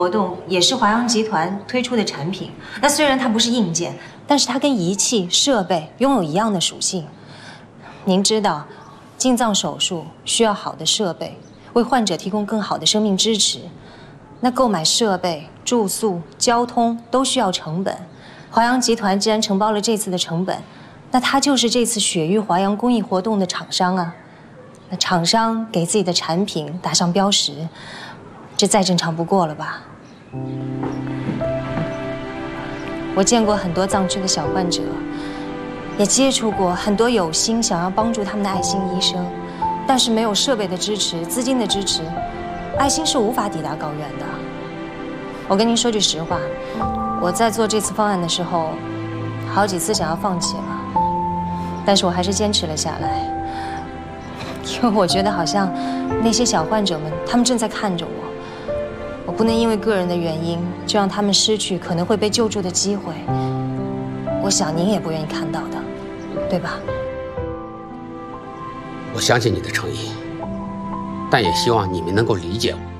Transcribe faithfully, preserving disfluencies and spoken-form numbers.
活动也是华阳集团推出的产品。那虽然它不是硬件，但是它跟仪器设备拥有一样的属性。您知道，进藏手术需要好的设备，为患者提供更好的生命支持。那购买设备、住宿、交通都需要成本。华阳集团既然承包了这次的成本，那它就是这次雪域华阳公益活动的厂商啊。那厂商给自己的产品打上标识，这再正常不过了吧？我见过很多藏区的小患者，也接触过很多有心想要帮助他们的爱心医生，但是没有设备的支持、资金的支持，爱心是无法抵达高原的。我跟您说句实话，我在做这次方案的时候，好几次想要放弃了，但是我还是坚持了下来，因为我觉得好像那些小患者们，他们正在看着我。我不能因为个人的原因，就让他们失去可能会被救助的机会。我想您也不愿意看到的，对吧？ 我相信你的诚意，但也希望你们能够理解我。